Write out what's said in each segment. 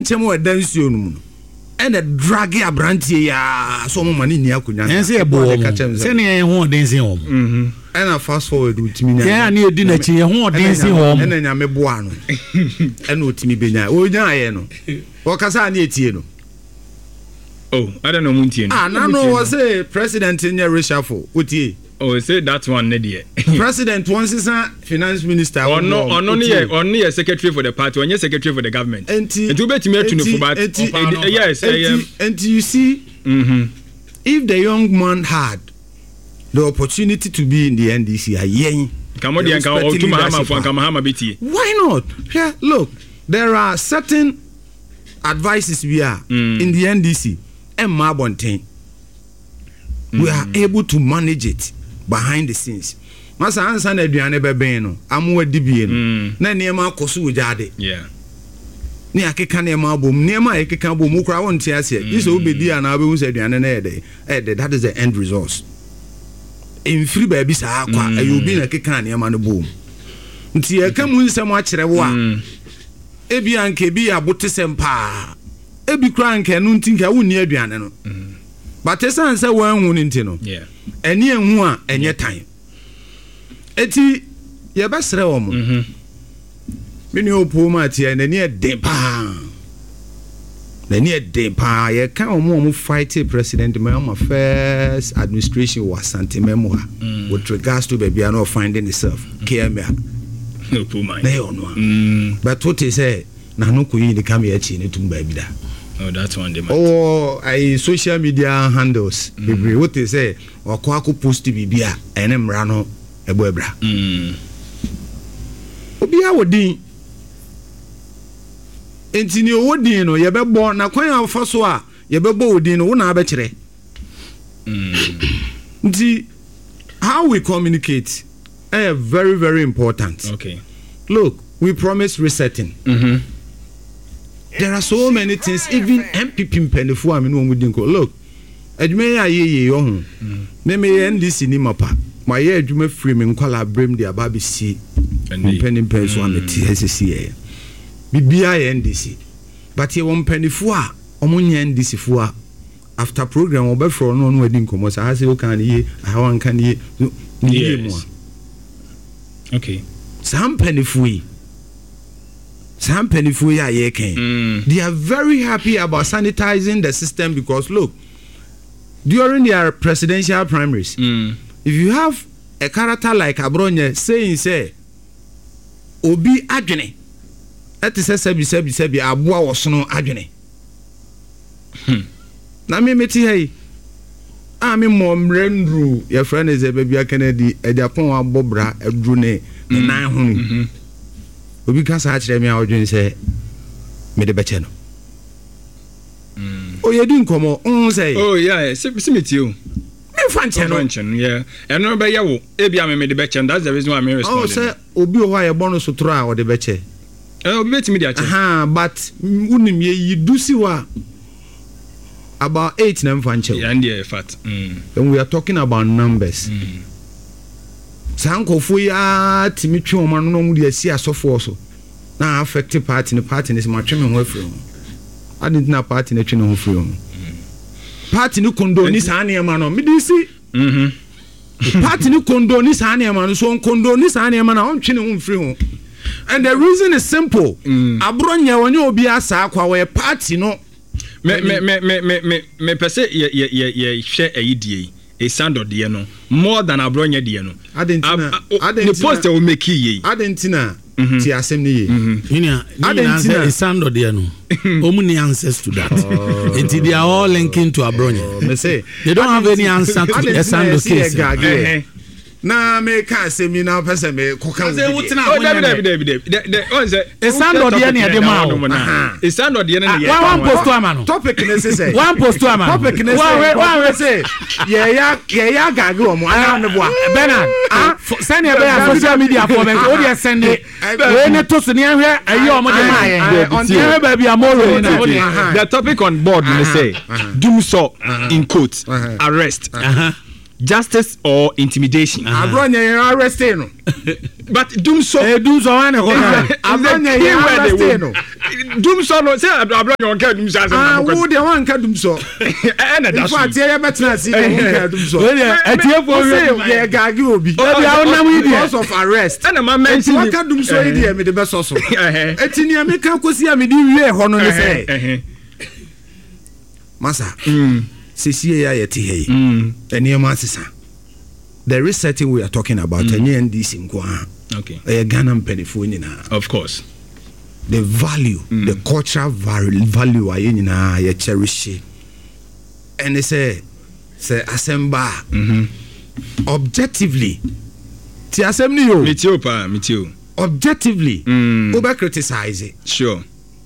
chemo e dansuo no mu and a drag abrantie ya so mo mani ni akonya ense e bo se ne ho odense ho and a fast forward utimi nya ya na edi na chi ho odense ho and nya me boa no and utimi benya o nya aye no o kasa na etie no oh I don't know muntie no no was say president in your reshuffle utie oh say that one ne there president once is finance minister no ne secretary for the party or secretary for the government and you betimi atunufu but yes and you see if the young man had the opportunity to be in the NDC why not? Yeah, look, there are certain advices we are in the NDC and Mabontain we are able to manage it behind the scenes. Masa ansa na aduane bebe no amwo adibie no na niema akoso ujade ni akeka niema bom niema akeka bom kura wonte ase iso obedi ana abehu se aduane na ede that is the end result in free baby sa akwa ayobi na akeka niema no bom nti akamu nsem a kire wo a ebi anke bi abote sempa ebi kura anke no ntinka wonni aduane no but esanse wanhu nti no eni enhu a enye tan eti ye besre wo mo mini opo ma ti na ni eden pa ye kan o fight president my first administration was Santimemo with regards to baby no finding itself KMA opo ma but what they say na no ko yi ni kam ye chi ni tum baby da. Oh, that's one day. Oh, I social media handles. What they say, or Quaco post Bibia, and Rano, a Webra. Obia would be Entinio Wodino, Yabe born, a coin of Fossoa, Yabe Bodino, one arbitrary. How we communicate is very, very important. Okay. Look, we promise resetting. There are so many things, even MPP Penifo, I mean, we didn't go. Look, Edmea ye young, Neme and this in Mapa. My year, you may frame and call our brim the Ababi C and penny pence on the TSCA. BBI NDC. But ye won't Penifua, Omonia NDC for after program or before non wedding commerce. I say, can ye, how can ye do more? Okay. Some Penifui. They are very happy about sanitizing the system because look, during their presidential primaries, if you have a character like Abronye saying say Obi Adwene, that is sebi abua wosono adwene. Na me meti hey ami mom renru your friend is a baby Kennedy e Japan abobra edru ne nan hu. Obi ka sa akire me awodwen se me de beche no o yedi nkomo say oh yeah simiti o me fanchen yeah eno be yawo e bia me de beche that's the reason why I'm responding. Oh say obi o wa ye bono so tro a o de beche obi betimi de ache but unim ye dusi wa about 8 na mfanche yeah and the fat and we are talking about numbers. Sankofu ya timitwe o manu no mu de asi asofo so na affect party ne is ma tweme ho afiri ho adint na party na tweme ho afiri ho party ni kondo ni sa na ma no midisi party ni kondo ni sa na ma no so kondo ni sa na ma na on tweme ho afiri ho and the reason is simple abronya wonye obi asa akwa we party no me pese ye hwe ayidie a sound of the no more than a bronya the no the post will make ye adentina ti asem ni ye adentina a sound of the no omuni answers to that until they are all linking to a bronya me say they don't have any answer to a sound of case na me ka semi na pese me koka David e sound of the na de ma e sound of the na ye one post to amano topic ne say one post to amano topic ne say one say ye ya gage o mo ana ne boa Bernard send e be social media for me o dey send we ne to so ne hwe ayi o mo de ma ye on the baby amoro the topic on board ne say do so in quote arrest justice or intimidation. Abronya you arrested no. But doom so one Abronya you arrested no. Doom so no say Abronya on ka doom so as na wo de wan ka doom so. Na da so. In fact you better see the doom so. Etiefo we gagi obi. Because of arrest. Na ma mention what ka doom so e dey me de be so so. Eti ni ameka kosi am di wie ho no ne say. Masa. Sisi ya yeti hey. Eniema sisa. There is certain we are talking about NDC nkwa. Okay. Ghana mpenifo nyina. Of course. The value, the cultural value aye nyina ye cherish. And they say asemba. Objectively. Ti asemni yo. Mitio. Objectively. Over criticize it. Sure.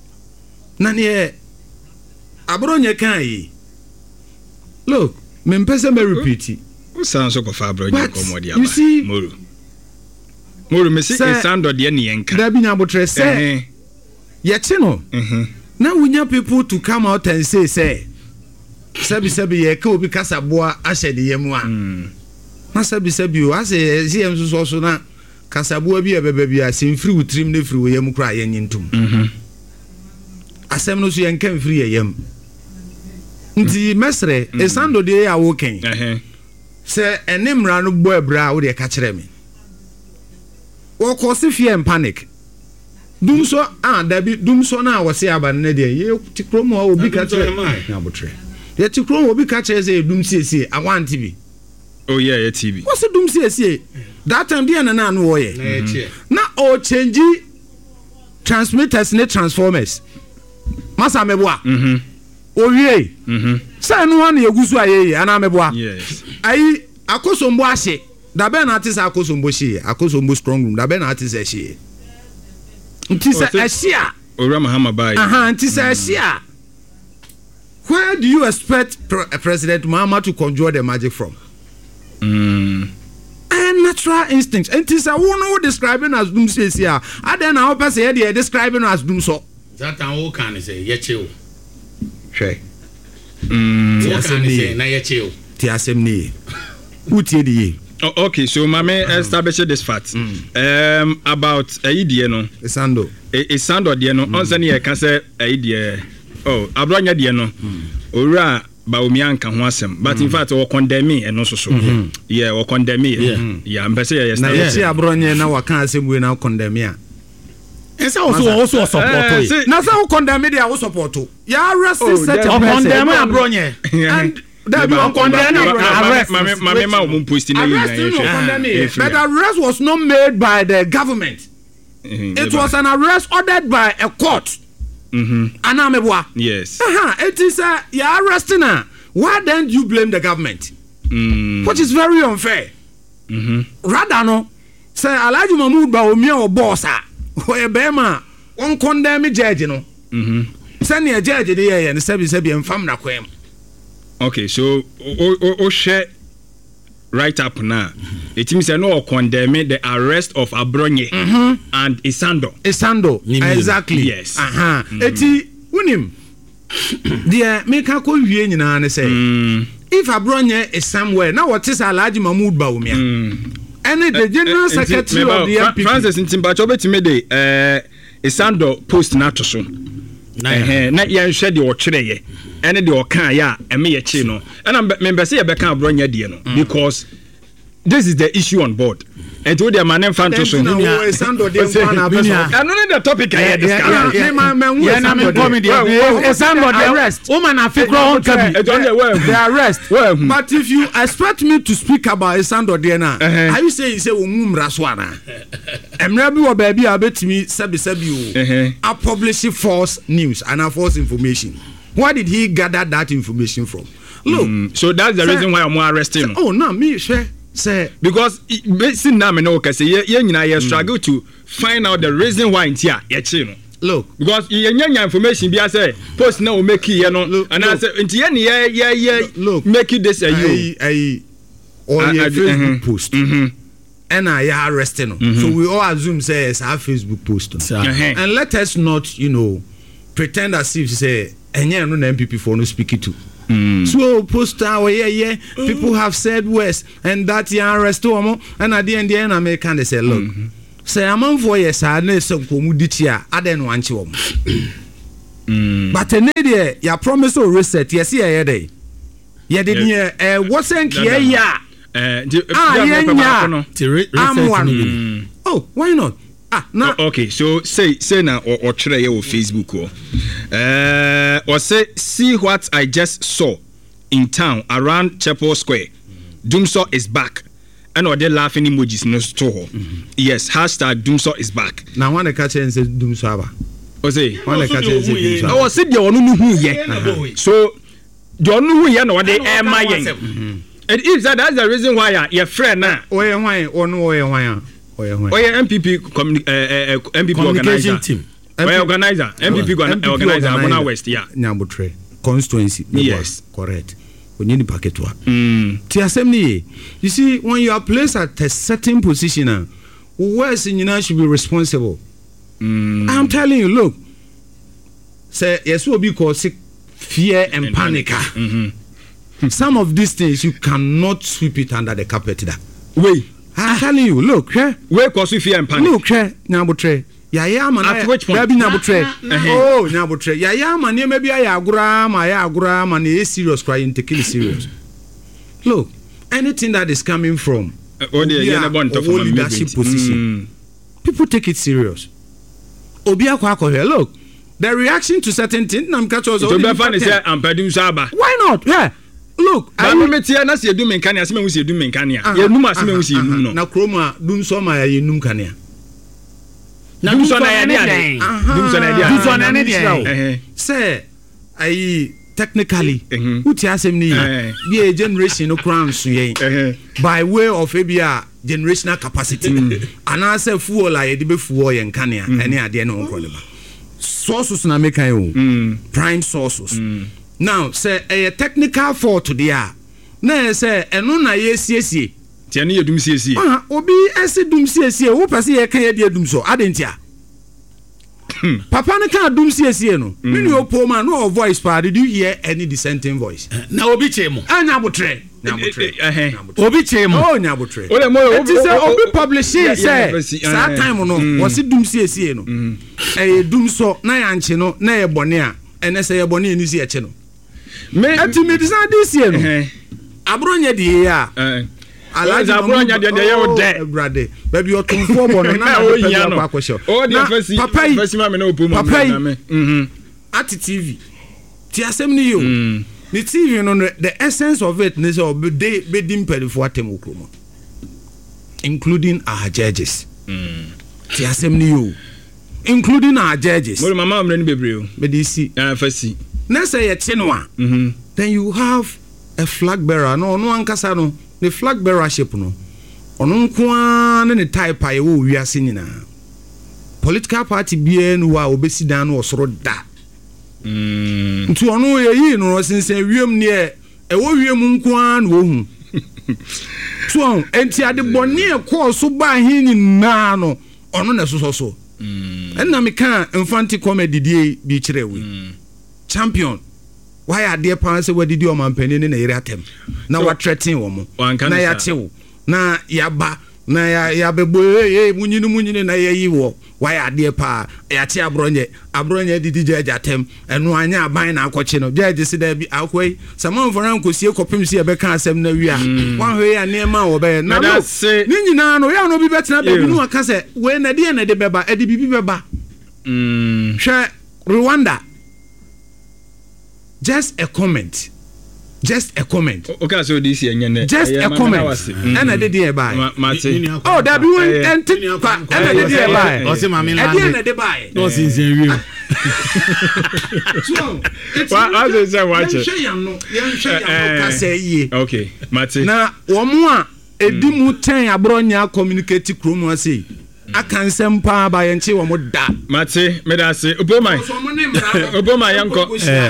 Nani abronye kan yi. Look, me mpese me repeat it. Who sounds so for abronye komodi aba. You see, Moro me see sound of the enka. Da bi nya botre say. Ye chi no. Na wunya people to come out and say sabi ye ka obi kasaboa ahye de yemu a. Na sabi o ase yem so na kasaboa bi ebeba bi ase mfiri utrim na firi wo yemu kra ye nyintum. Asem no so ye nka mfiri ye yem. Nti mesre esando de ya woken se enemra no bo ebra wo de ka kire me wo cause fear and panic dum so na wo se aba ne de ye tikromo obi ka kire na botre ye tikromo obi ka kire se dum siesie awanti bi oh yeah ye TV wo se dum siesie that time de na no wo ye na o change transmitters ne transformers masa meboa owie say no one yegusu ayeye ana meboa yes ayi akosombo ahye da be na atisa akosombo hye akosombo strong room da be na atisa hye ntisa ahye ora mahama bai ntisa ahye where do you expect President Mahama to conjure the magic from? And natural instincts ntisa wo no describing as doom say here aden na person here dey describing as doom so that an wo kan say yeche hwe na yeche ti asem ni utie die. Okay, so mame establish this fact about aidie no esando die no on sane ye ka say aidie abronya die no owura baomi anka ho asem but in fact we condemn eno so yeah we condemn yeah mpese ye na ye abronya na waka asem we na condemn a esa also support na say we condemn dia we support ya arrest set condemn abronya and that be on condemn arrest mame ma o post ni but arrest was not made by the government. It was an arrest ordered by a court. Anameboa. Yes. It is you're arresting her. Why don't you blame the government? Which is very unfair. Rather no say Alhaji Mahmood Bawumia or boss or bema on condemn judge no. Send a judge there and say and famna kwem. Okay, so o share right up now. It means no condemn the arrest of Abronye and Isando. Exactly. Yes. Eti unim. Dia make a ko wie nyina ne say. If Abronye is somewhere, now what is Alhaji Mahmood Bawumia? And the general secretary of the MPP Francis Ntimbacho betime de Isando post na to so. Na ya nhwe de o twere ye. Ene de o kan ya eme ye chi no. And member say ye be kan Abronye de no because this is the issue on board. And to the man fan to so. And only the topic I discuss. The arrest. But if you expect me to speak about Isando Diana, are you saying say Raswana? Emrabi or baby abetimi sabi I publish false news and false information. Where did he gather that information from? Look, so that's the reason why I'm arresting. Oh no, me sure. Say because sin na me no ka say ye nyina ye struggle to find out the reason why ntia ye chi no. Look, because ye nyanya information bi say post na o make ye no and I say ntia ne ye make this you or your Facebook post and I arresting no. So we all assume say it's our Facebook post and let us not pretend as if say enye no na MPP for no speak it to So poster where people have said worse and that you arrest them and at the end the American they say look say a man for yes I know some commodity I don't want you but a ya promise or reset yes yeah day yeah didn't wasn't here yeah oh why not nah. Okay, so say now or try your Facebook or say see what I just saw in town around Chapel Square. Doomsaw is back. And or they laughing emojis no store. Yes, hashtag Doomsaw is back. Now one catch and say Doomsaw. O say one catch and say Doomsaw. Oh, say the one who ye. So the one who ye no they am my yen. It is that's the reason why your friend now. Why why MPP MPP communication team. Organizer MPP organizer Mona West Nyabotre constituency. Yes, correct. When you packet wa. You see when you are placed at a certain position, where senior should be responsible. I'm telling you, look. Say yes will be called fear and panic. Some of these things you cannot sweep it under the carpet. That way. I'm telling you, look, where cause fear and panic. Look, Nyabotre. Yaya man at which point? Nyabotre. Oh, Nyabotre. Yaya man, maybe I agura man is serious crying, take it serious. Look, anything that is coming from leadership position, people take it serious. Obia kwako here, look, the reaction to certain things, why not? Yeah. Look, I metia na se edum nkania se me wusi edum nkania ye num ase me wusi enum no na kroma dum so ma ye num kania na dum so na ye ade dum so na ye ade say ai technically uti asem ni be a generation no crown so ye by way of ebia generational capacity and say fuel la ye de be fuel ye nkania ene ade no nko le ba sources na make you prime sources. Now say a technical fault there. Na say eno na ye siesie. Tia ne yedum siesie. Obi ese dum siesie, wo pese ye kan ye de dum so. Adentia. Papa ne kan dum siesie no. When you opo man no voice pa, did you hear any dissenting voice? Na obi chemo. Nyabotre. Obi chemo. Oh Nyabotre. It is obi publishing say that time no was dum siesie no. Eh dum so na ya nche no na ye bone a ene say ye bone ni si eche no. Me atimi design this year no abronya de ya alaji abronya de ye wo de brade baby otumfo bo no na o yin no o de first ma me na opo mo na me at TV ti asem ni yo ni TV no the essence of it is so be dim pedifo atem okromo including our judges ti asem ni yo including our judges mo mama amre ni bebre o be dey see first Nessa Chinwa, then you have a flag bearer. No ankasa no the flag bearership no. Ono nko ne type aye wo wiase nyina. Political party bia no wa obesi dan no osoro da. Ntu ono ye no sinse wiem ne e wo wiem nko no hu. So enti ade bone e ko so ba hin nyina no ono na so. Enna me kan infantry comedy die bi kire we. Champion why are there parents where did your man penny na area tem na what threatening wo na ya chew na ya ba na ya bebo munyini na ya yiwo why are there pa ya che abronye didi judge atem eno anya aban na akwache no judge se da bi akwai saman foran kosie kopim se e be kan asem na wi a wan hwe ya nema wo be na no ni nyina no ya no bi betena be nu aka se we na de beba e de bibi beba hwe Rwanda. Just a comment. Okay, so this year, just a comment. And I did here by. Oh, that be one and I did here by. Or say, Mammy, I did buy. No, since you. Okay, Mate. Now, one more. Edimu 10 abronya communicate chromo say. Akansem pa ba yenche wo moda mate medase oboma yanko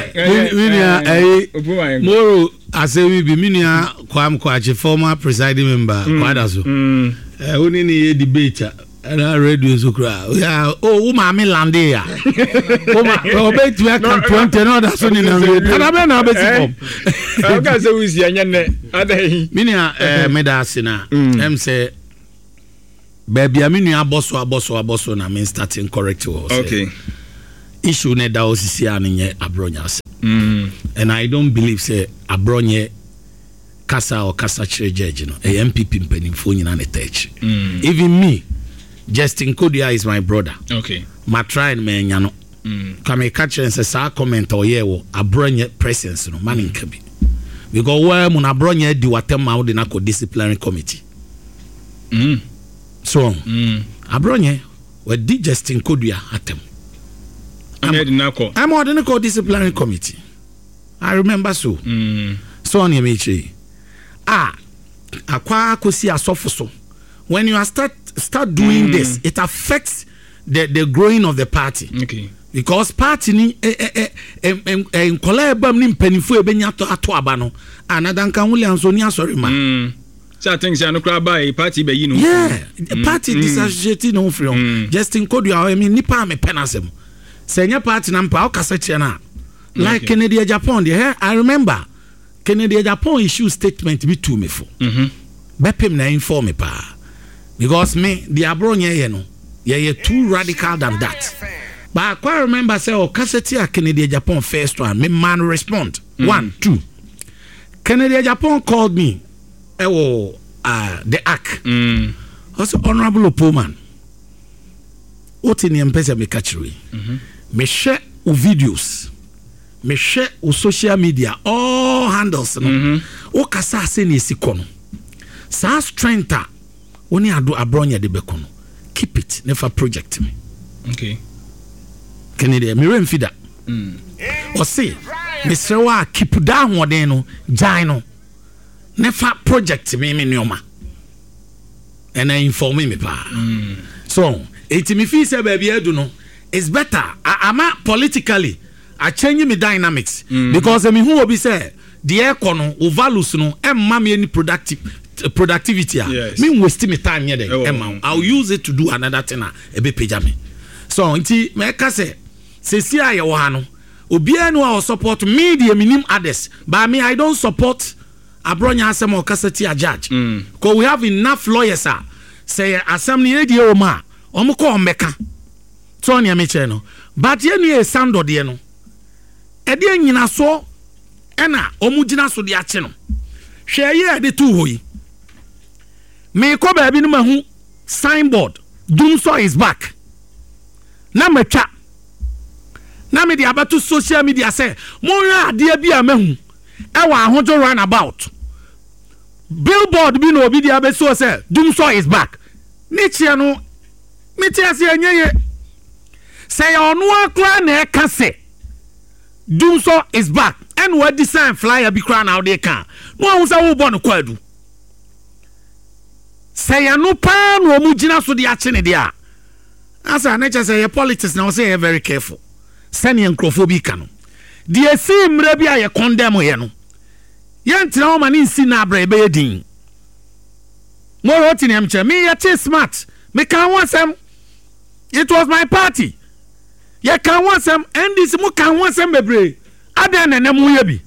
winia moro asewi bi minia kwam kwache former presiding member kwadaso oni ni debate radio Zukra. Oh, Mammy Landia. Oh, bet you can 20 no, that's only no radio. And I'm not basic. I can't say who's Yan. Minia Medasina. Say, baby, I mean, you are boss, and I mean, starting correct. Okay. Issue ne da osisi anenye Abronyas. And I don't believe say Abronye kasa or kasa chire judge no. A MPP mpanimfo nyina ne touch. Even me, Justin Kodia is my brother. Okay. Ma try me nya no. Kame catch and say sa comment or ye wo Abronye presence no man nka bi. Because where mun Abronye di watem out na ko disciplinary committee. So Abronye we di Justin Kodia atem. I'm on the disciplinary committee. I remember so. So on your meeting. Akwa kosi asofoso. When you start doing this, it affects the growing of the party. Okay. Because party ni collab ni mpenifo ebenya to aba no. Another kan William so ni asori man. So things no crab by party be you know. Yeah, the party disassociated no from. Justin Kodia I mean nipa me penasem. Senya party na mpa okasa na like Kennedy Japan there I remember Kennedy Japan issue statement be to me for bepem na inform me pa because me the Abronye ye no ye too radical than that but I quite remember say okasa ti a Kennedy Japan first one me man respond 1 2 Kennedy Japan called me the ACK also honorable Opoman what in empesa me catch we me share videos me share social media all handles no o kasa se ne sikono sa strength oni ado Abronye de bekono keep it never project me okay Kennedy me remfida o say me sewa keep down hoden no jai no never project me nyoma and I inform me pa so it me feel say baby edu no it's better. I'm politically I change me dynamics because me who will be say the econo o values no emma me any productivity me waste me time here then I'll use it to do another thing e be page me so nti me ka say sesi aye wo ha no obi anu a support media minim others but me I don't support Abronye asem o kasati a judge because we have enough lawyers say assembly e die o ma omo ko omeka so on me no but ye no sando de no e de nyina so e na omugina so de ache no hwe ye de tu hoyi me ko ba bi no mahu signboard Dumso is back na metwa na me de abato social media say mo ya de bi a mahu e wa ahojo run about billboard bi no obi de abeso say Dumso is back ni chia no me tia se anyeye say onu akra na e ka se Dumso is back and what design flyer be crown out they can no hu say wo bon kwadu say anu pa no omugina so de ache ne de a asa na che say your politics na say very careful send enkrofo ka no de si mra bi a ye condemn ye no ye ntina o mani nsi na abra ebe yedin mo roti ne amche me ye smart me kan wasem it was my party ye kan wasem and this mo kan wasem bebre aden na nemu ye bi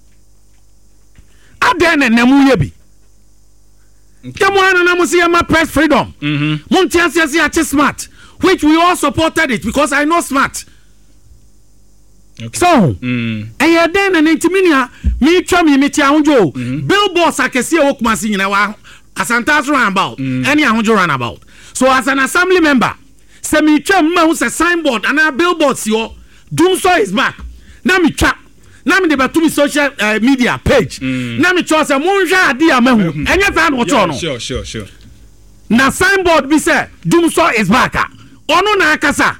aden na nemu ye bi kemo na mo see my press freedom mo ntia se ache smart which we all supported it because I know smart. Okay. So, I then an intiminia, me chummy, me tianjo, billboards I can see a walkman singing a Asantas runabout, any Ahunjo runabout. So, as an assembly member, say me chum mouse a signboard and a billboards yo, Dumso is back. Now me chap, now me deba to me social media page. Now me choose a monja dia mehu, and you found what's on. Sure. Now, signboard be say, Dumso is back. Ono na akasa.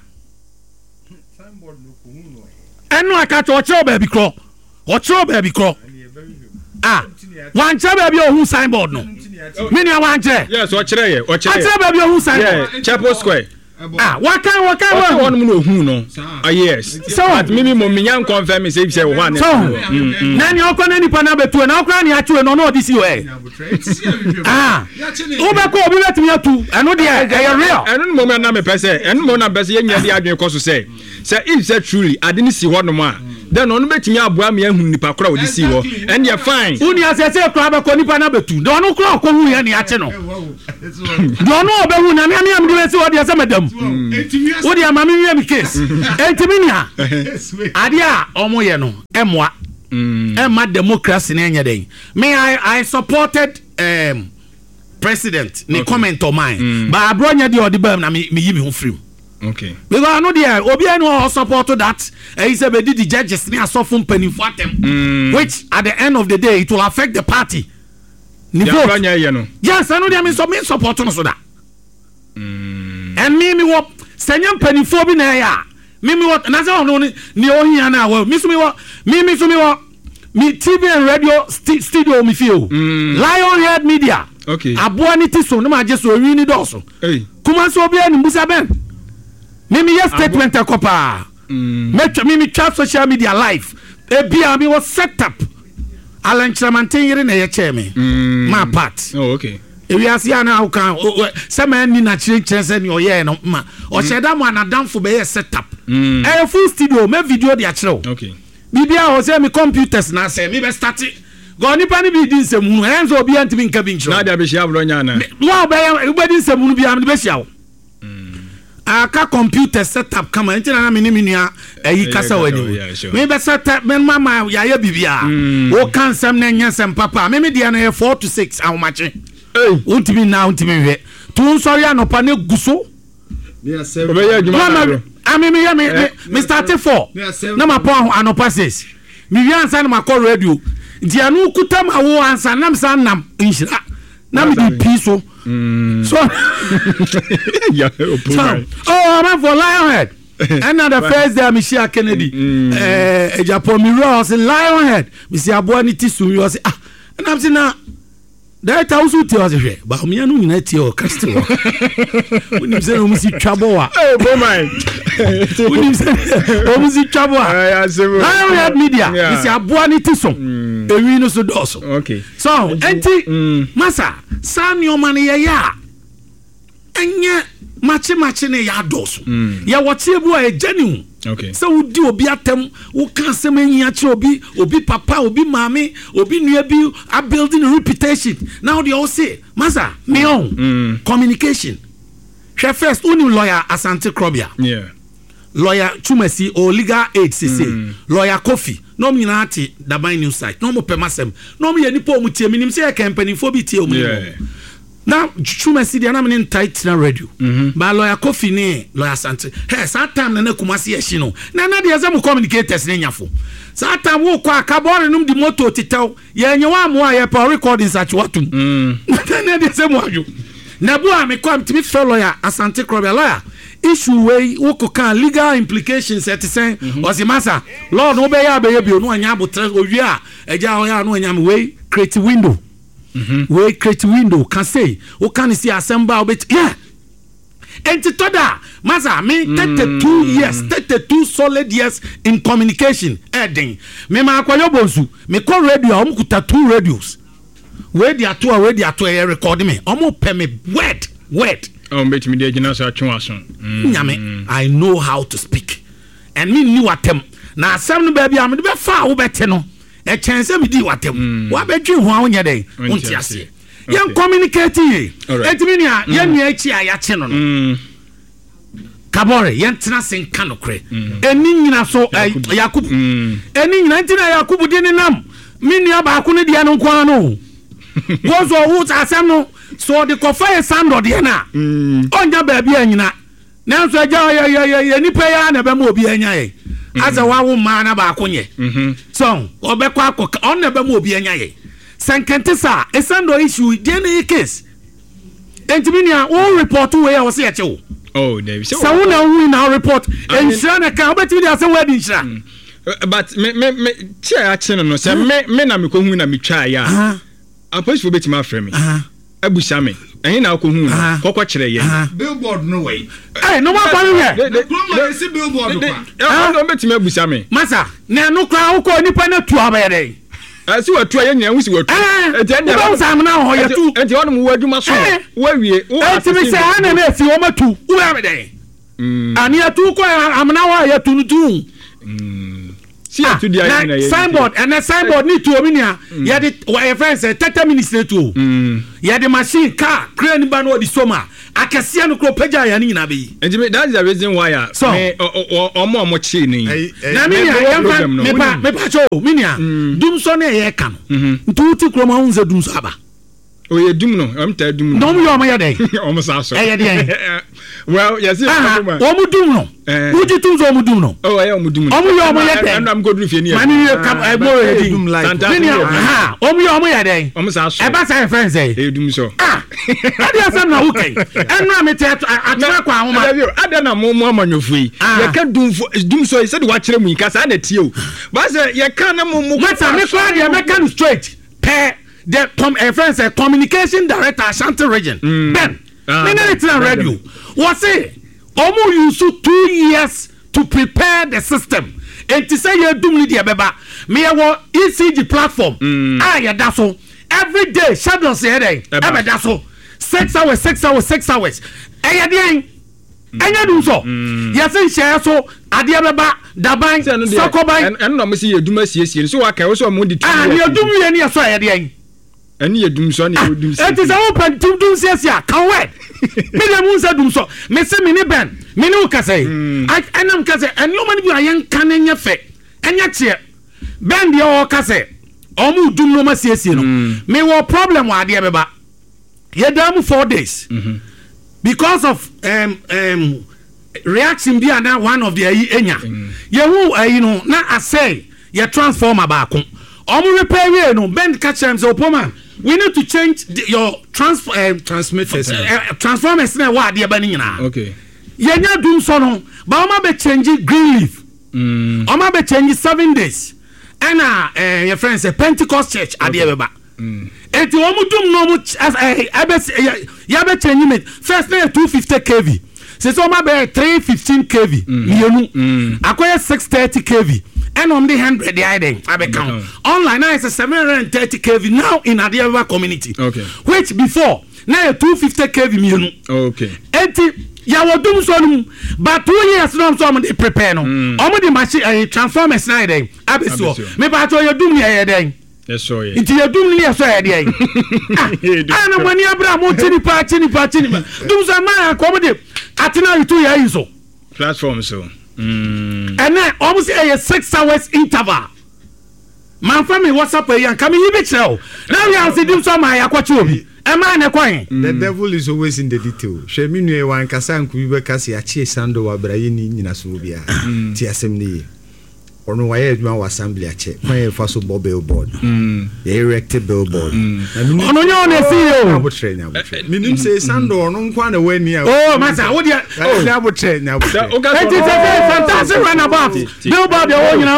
Enu akato ochiro baby crow. Ochiro baby crow. One chair baby who signboard no. Mini one chair. Yes, ochire ye. Ochire baby who signboard. Yeah, Chapel Square. waka one no hu no yes so at me nyan confirm me say one na ni okona nipa na betu na okra ni achu no no this you obeko obi betimi atu eno de real eno mo me na me pese eno mo na pese ye nya de adwen koso say if say truly ade ni si ho no ma then onu betimi aboa me ahu nipa kora odi si ho and you fine uni asese kora be ko nipa na betu de onu kora ko hu ye ni ache no de onu obehu na me am de se odi ase madam odi amami wi am case entimi nia ade a omo ye no emwa emma democracy na enye den me I supported president ni comment on mine but abronya de odi bam na me yi me ho free. Okay. Because I know there obi no support that he said be the judges ni asofo mpani for them which at the end of the day it will affect the party. Ni vote. Yes, I know there me support no so that. And me what senya mpani for bi na ya. Me what na say no ni ohia na wa. Me so me what me TV and radio studio me feel. Lionhead Media. Okay. Aboa ni ti so no ma je so wi ni do so. Hey. Kuma so obi ani musa ben. Mimi yes statement akopa. Mimi chat social media live. Ebia me was set up. Alan Chamantin yere na ye che me. My part. Oh okay. We asia na how can some ni na chense ni oye no ma. O sheda mo anadamfo be set up. Full studio me video de akere. Okay. Bibia o say me computers na say me be start go nipa ni bi di nsem hu enzo obi antimi nka bi nchiro. Na dia be shia bro nya na. Wa be di nsem hu bi am be shia. Aka computer setup kama ntina na mini nua eyi kasa wani me be setup men mama ya ya bibia o kan sam na nyasem papa me dia na 4 to 6 awmache untimi na untimi hwe tun sori anopa na guso me 7 me start 4 na ma po anopa 6 me wi ansa na makọ radio dia no kutam awo ansa nam san nam inhira na me di piso so yeah, I'm for Lionhead. And the first day Michelle Kennedy Japan me was Lionhead me say aboa ni ti so you say and I'm saying na that house to us here but me anu nyina ti o customer we nim say o musi twabo wa boy man we nim say o musi twabo wa Lionhead Media me say aboa ni ti so ewi no so do so okay so enti masa Samuel man ya enye machi ne ya doso ya wote ebu a ejani okay so udi obi atem wo kan sem enyi achi obi papa obi mami obi nua bi a building a reputation now they all say masa me on communication she first uni lawyer Asante Krobia yeah lawyer Chumasi or legal aid say lawyer Kofi no me na ati Daban news site no mo pemasem no me ye nipa o mu tie minim say company fo bi tie o mu now Chumasi dia na me tight na radio ba lawyer Kofi ni lawyer Asante hey that time na Kumasi ye shi no na dia ze mo communicators na nyafo that time wo kwa kabore num di moto titaw ye nye wa mo aye pa recordings at watum na dia ze mo ajo na bu a me kwam timi lawyer Asante Krobia lawyer issue wey woko kan legal implications et say osimasa lord no be ya be bi onu anya abotre owi a eja oya no anya wey create window wey create window can say o can see assemble bit yeah enti toda masa me 32 solid years in communication edin me ma akwayo bonsu me call radio o mkuta 2 radios wey dia to e record me o mo pe me word oh bet me dey gina so atwaso nyame I know how to speak and me ni watem na asem no ba bia me be fa wo bete no e chense me di watem wa be dwi ho awnya den unti ase yen communicate ye etimi ni a yen nua echi a ya che no kabore yen tena senka no kre eni nyina so Yakub eni nyina ntina Yakub di ni nam me nua ba ko ne dia no kwa no gozo wo asem no so the coffee sando de na onja ba bia nyina na so aja ya nipa ya na be ma obi anya ye aza wa wo ma na ba akonye so obekwa akọ on na be ma obi anya ye sankentisa esando issue de na case entiminia wo report we ya wo se eche wo oh David so na wo na report enshira na ka obetimi dia se wadi nshira but me chia ache no se me na me ko hu na me twa ya apostle betimi afre me Abushame. Ẹ̀yin náà kò hu kọ́kọ́ kyerẹ yẹn. Billboard no way. Ẹ no ma pa mi hwẹ. Kuroma esi billboard kwa. Ọ̀nà ọ̀bẹ̀tìmí Abushame. Masa na no kra wo ko nipa na tu abẹ́rẹ́. Si watu aye nya wusi watu enti ba usam na ho ya tu enti wonu mu adwuma so wa wie enti mi se ana na si wo matu wo ya mede ani atu ko amna wa ya tu tu si atu dia ina ye signboard and signboard ni tu ominia ya de wa friends 30 minutes na tu ya de machine car crane ba no di soma akase no kro pagya ya ni nyina be enti that's the reason why me omo chi ni na me pa cho minia dum so na ye ka no ntu ti kro ma hunze dum so aba o ye dum no am ta dum no mo yo ma ya dey omo sa so e ye dey well yes o mu dum no uji tu zo mu dum no oh ya mu dum no omo yo mo ya dey am go dum fie ni mani ye kam e mo ye dum like minia omo yo mo ya dey omo sa so e ba sa friends e dum so ade asem na wukai enra me te atwa kwa ahoma ade na mo amanyofu yi ye ka dum so se de wa kire mu nka sa na tie o ba se ye ka na mo mata me kwa de me kan straight pe the friends communication director Ashanti region Ben Minute radio was say omo use 2 years to prepare the system and to say you dum ni de beba me wo ECG platform ya da so every day shadows here dey e be da so 6 hours enya dey enya dum so yes share so ade beba daban sokoban en no me see eduma siesie so wa kai wo so mo di tu ni edum ye ni so ya dey ani edum so ni edum so it is our pen dum siesie kan we me dem unsa dum so me se me ni Ben me ni ukase enam kase eni o mani bi ayen kan enya fe enya che Ben de o kase omu dum no ma siesie no me wo problem wa ade beba ye dam 4 days because of reaction bi na one of the enya ye hu you know na asay ye transformer ba ko omu repair we no Ben catch them so poma we need to change your transmitters transformers na wa ade ba ni nyina okay ye nya dum so no ba o ma be change green leaf o ma be change 7 days and your friends say Pentecost church ade beba eti o mu dum no mu ya be change me first na 250 kV se so ma be 315 kV mienu akoya 630 kV and on the 100 the item abeka online now is 730 kV now in Adieva community okay which before now 250 kV mienu okay eti ya wodum so num but 2 years no so am dey prepare no omo the machine transformers na dey abeso me ba to yedum ne ye dey yes so ye iti yedum ne ye so ye dey ana mani abra mo chini pa dum so ma ko de atina itu ya iso platform so and then almost a 6 hours interval man from me WhatsApp here and come you be tell now we are seeing some my akwachi obi e ma na kwan the devil is always in the detail she mi nu e wan kasa nku bi be kasa ya chi sando wa bra ye ni nyina so bia ti asem ni ono wa ye adwuma wa assembly ache kwan fa so billboard ye erect billboard ono nyo na see yo abotre nya abotre minim say sando ono nkwa na wani a oh masa wo dia nya abotre nya abotre it is a fantastic runabout billboard wo nyina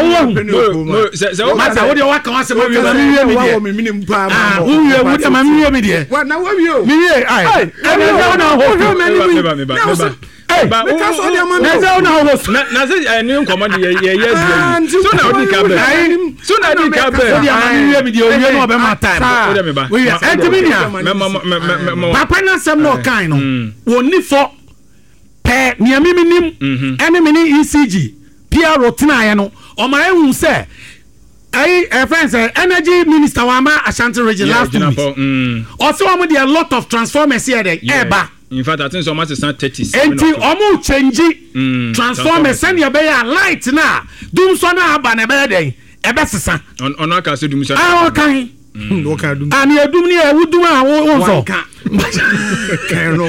wo masa wo dia wa kan ase ma wi ma mi mi dia wo mi minim pa ma wo wi wo dia ma mi mi dia wa na wo wi o mi ye ai e na ho me ba because all your man na say ni nkomo de ye so na odi ka be so na odi ka be odi ama mi de owie no be ma time odi me ba we entiminia papa na sem no kan no woni for pe ni ami minim ene me ni ECG PRO tena no o ma ehun se friends energy minister wa ma Ashanti region last week also am there a lot of transformers here there eba in fact I think so much is not 30 enti omo change transformers send your be light na dum so na aba na be den ebe sesa on aka se dum so ah kan wo kan dum ani edum ni e wudum a wo so kan no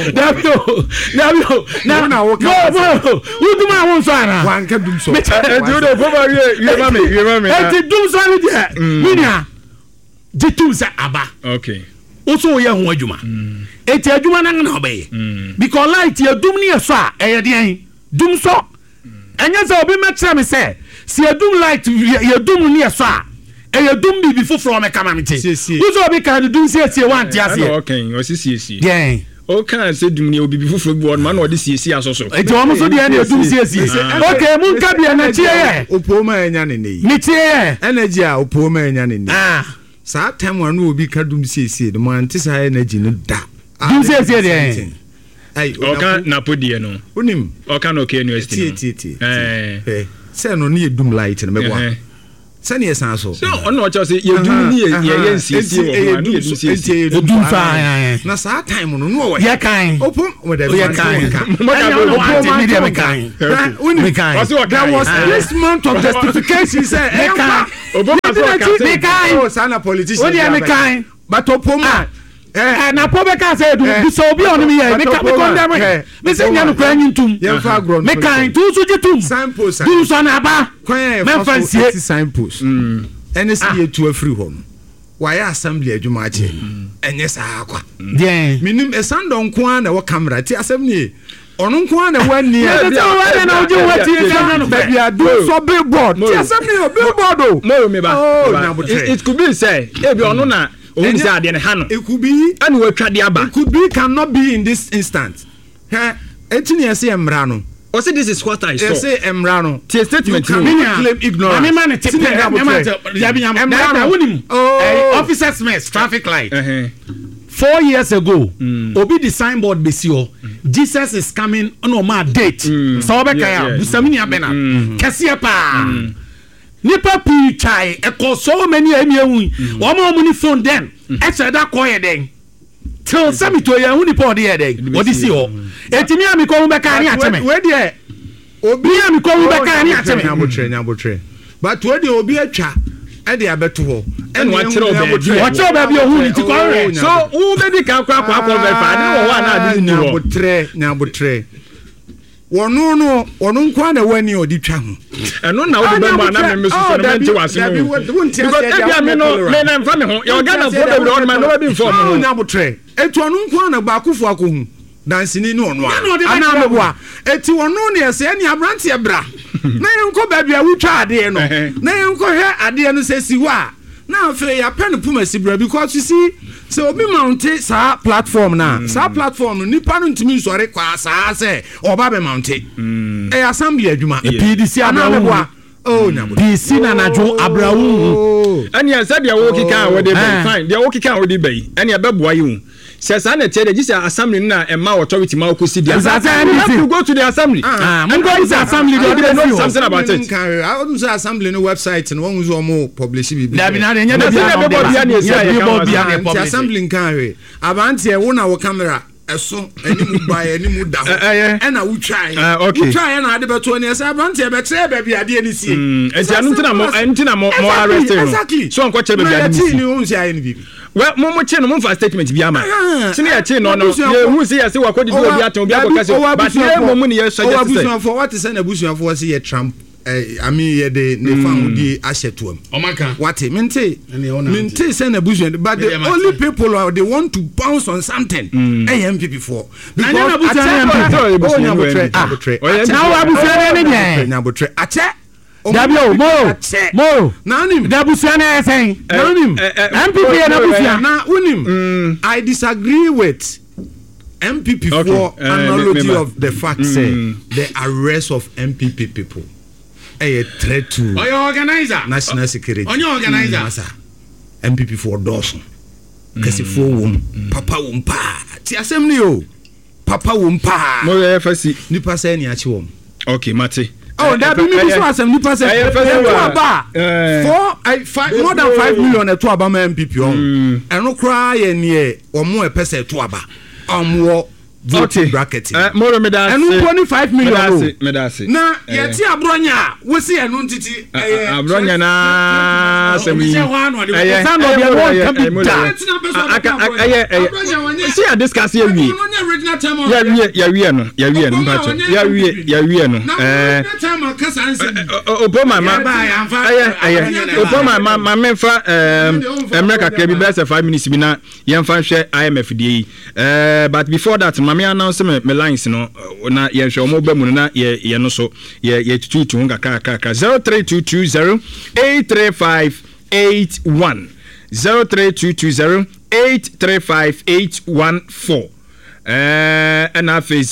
Davio na wudum a wo so ara wan ka dum so enti o do go ba ye mama enti dum so ni de minia ditum sa aba okay also ye ho adwuma eti adwuma nan na obey because light ye dum ni so a eye de dum so enya se obi metre me se si adum light ye dum ni so a dum bibi foforo me kama mete uzo obi kan dum siesie wan ti ase okay o siesie yeah o kan se dum ni obi foforo bi won ma na o de siesie asoso eti o mo so de na dum siesie okay mun ka bia na tie ye opoma enya ne nei ni tie ye energy a opoma enya ne nei sa time wan obi ka dum siesie de mo anti sa energy no da dum siesie de ai o kan na podie no unim o kan o ke university se no ni dum light no mebo sani esan so ono cho se ye dum ni ye nsiesie o ni dum siesie dum fa na sa time no no ye kan opom whatever ye kan me kan there was this month of justification say e kan me kan oh sana politician o dia me kan but opom na pobe ka say do so obi on me here me condemn me say nya no kwa nyintum me kan tu so jitum signpost du so na ba me fancy signpost NSA to afri ho why assembly adwuma ache enye sa akwa minim esando nko an na wo camera ti asem ni ono nko an na wani e na oje wati camera baby adu so billboard ti asem ni billboard o mo me ba it could be say e bi ono na o say ade ne ha no it could be and we twade aba it could be cannot be in this instant etini ese emra no o say this is what I saw ese emra no ti statement no claim ignorance me man tip emra wonim officers mess traffic light 4 years ago obi the signboard besio Jesus is coming on my date so obeka ya busamini abena kese pa nipa pi chai e so many emiehun wo ma mu ni phone den e che da ko ye den till samito ye hu ni po de ye den odi si ho etimi ami ko be ka ni ateme we de obi ami ko be ka ni ateme nyabotre but we de obi atwa e de abeto ho e no watch ba bi ohun ni ti ko re so who be di ka kwa verify ni wo wa na adi ni wo nyabotre wono nkwa na wani odi twa ho eno na wo be ma na me so na mente wase no because ebia me no me na mfa me ho ya Ghana for be on ma no be inform ho nyabotre etu ono nkwa na ba akufo akohu dansini ni ono ana meboa eti wono ne ese ani abrante ebra na yenko ba bia wutwa ade no na yenko hwe ade no sesi wa na afa ya pen puma sibra because you see so obi mount sa platform na sa platform ni pa no ntimi sore kwa sa se oba be mount assembly adwuma PDC anawo oh nyabo DC na najo abrawu ani said ya wo kika wo dey fine dia wo kika wo dey bay ani abeboa yi hu sesa na tell the assembly na emma authority ma ko si dia you go to the assembly I'm going to the assembly they know something about it I don't say assembly no website no one zo mo publish bibi da bi na nya da bi assembly kan we abante e wo na wo camera eso enimu ba enimu da ho e na wo try wo try na ade beto ne esa abante e be try ba bi ade ni sie enti anu ntina mo arrest so onko che ba bi ade ni wo nsi aye ni bibi well mo che no mo fa statement bi ama sini ya che no ye hu se ya se wa kodi obi aton obi akokase but ye mo mu ni ye suggest say for what is na busuafo say ye Trump I mean ye de ne fan udi ashetuam omaka what mente say na busuafo but the only people are they want to bounce on something MPP for because now abusuafo ne dey nyabotre ache Dabio mo nanim dabusuana esen nanim MPP na busuana na unim I disagree with MPP for analogy of the fact say the arrest of MPP people a threat to organizer national security organizer MPP for Dawson kasi for wom papa wom pa ti asem ni o papa wom pa mo ye fasi nipa say ni achi wom okay mate oh that be me so asem nipa say more than 5 million to aba MPP on eno kra ye ne omo e pese to aba omwo voting bracket more me da eno 25 million medase na ye ti abronya wo si eno ntiti abronya na semi sound of your one capital see I discuss here we ya no mpacho ya wie no oboma ma memfa America ka bi best 5 minutes bi na yemfa hwe IMF die but before that mama announce me lines no na ye hwe omo ba mu na ye no so ye tutu ho kaka 03220 835 814 03220-835-814 and after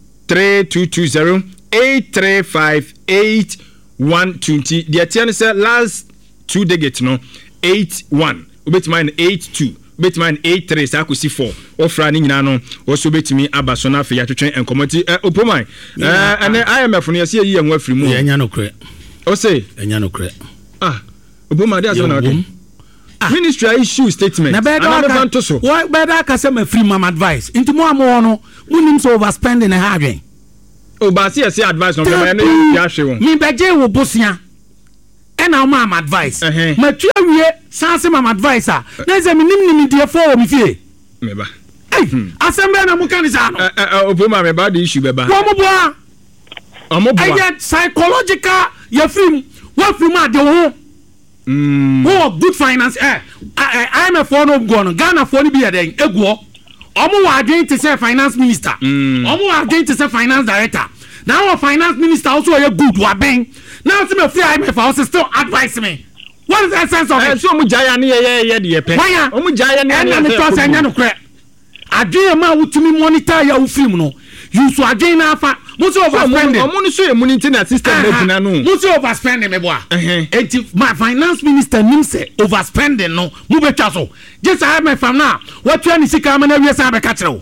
03220-835-812 the attention last 2 digits no 81 ubet mine 82 ubet mine 83 sa akusi 4 ofra ni nyina no wo so betimi abaso na afa ya twetwen enkomoti opomai and IMF no yesi yi enwa afiri mu ye nya no kre o say enya no kre opomai dey so na okay ministry issue statement na better so why better ka say my free mama advice into mo amo no munim so overspending na ha adwen o ba see advice no me na ya hwe won mi beje wo bosia and now mama advice ma twa wie sanse mama advice na ze mi nim die for mi fie me ba asembe na mu kan sa no opoma me ba the issue be ba wo mo boa psychological ya film what film ade wo good finance I'm a phone of Ghana. Ghana phone be a day. Ego. Omo wa going to say finance minister. Omo wa going to say finance director. Now our finance minister also a good wa bang. Now see me free IMF also still advise me. What is the essence of it? So omo jaya ni ye de pe. Why? Omo jaya ni na trust anya no kre. Adwe ma wutumi monitor ya wo film no. You so adwe na afa. Muso overspending. Omo no so e money na system na no. Muso overspending me boa. My finance minister nim say overspending no. Mu betwa so. Just I have my fam now. What you ni sika ma na wie sa be ka kire wo.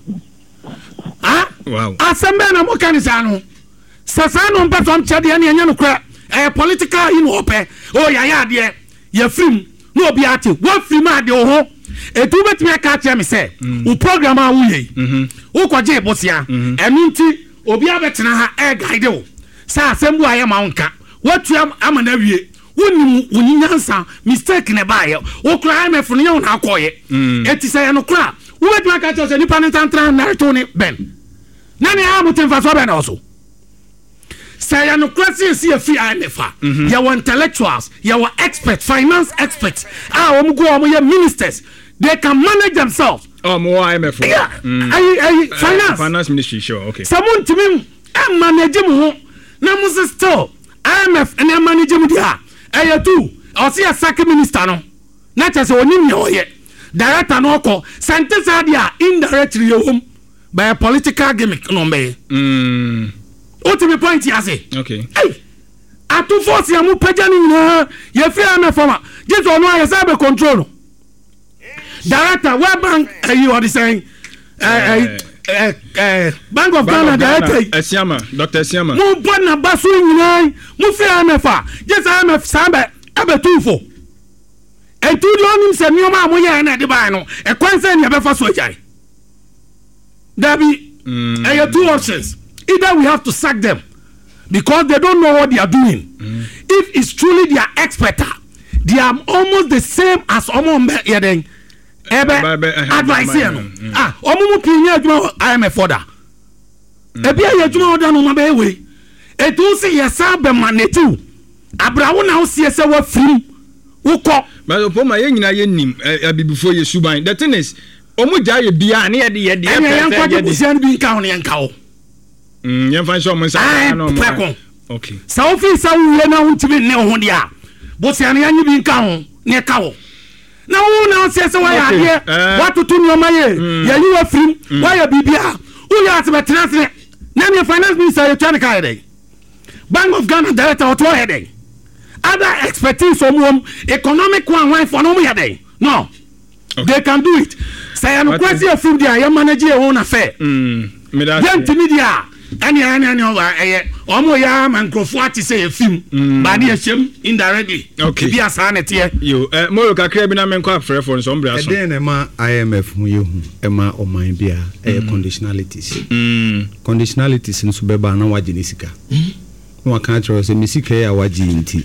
Wow. Asembe na mo kan sa no. Sasa no mpa so mchade ya anya no kra. Political in ope. Oh ya de. Ya film. No obi ate. What film ade ho. Etu betimi aka kire me say. U program a wo yi. Wo kwaje bosia. Enu nti obi abetena ha guide wo sa asembu aye ma wonka watu ama na wie woni wonyansa mistake ne baaye wo kra IMF no ye wona akoye eti say no kra wo betuma ka cho se nipa ne tantra na to ne ben na ne amutin fa so ben also say no kra si afi IMF ya won intellectuals ya won experts finance experts wo go wo ye ministers they can manage themselves. More IMF. Yeah, finance ministry, sure, okay. Someone to me, I'm managing who. Now, Moses still IMF and I'm managing dia. I do. I'll see a second minister no. Not as one in your yet. Director no call. Sentence idea indirectly home by a political gimmick no me. What to be point here say? Okay. Hey, I to force you mu pejani na. You fear IMF farmer. Just on why you say control. Director, where bank you are saying? Bank of Ghana director. Dr. Esiama. Mu bona basu nyina, mu fe IMF. Just IMF sambe ebe tufo. E tu di onim se mi o ma mo ye na de ba no. E kwanse ne be fa so jai. Dabi, two options. Either we have to sack them because they don't know what they are doing. If it's truly their expert, they are almost the same as Omombe Yeden. Advice here no omumu pinya adwuma IMF foda ebi aye adwuma oda no ma be we etu se yesa be manetu abrawo na wo se se wa frim wukọ but opoma ye nyina ye nim before ye suban the thing is omu jaye bia na ye de ye person bi nka ho ne nka ho ye fan so mo sa no okay sa office awu na wuntimi ne ho dia bo se an yanyi bi nka ho ne ka ho na wo na se wa ya de what to no maye ya you wa frim why ya bibia who ya atbetrasne na me finance minister you try ka dey Bank of Ghana director or to heading other expertise on economic one for no heading no they can do it say am crazy from there you manage your own affair media any omo ya mankrofo ati say film ba na yeshem indirectly okay bi asanete yo mo kakra bi na menko afre for so mbra so e den ma IMF mu yehu e ma oman bia conditionalities conditionalities nso be ba na waje ne sika no aka tro say mesika ya waje nti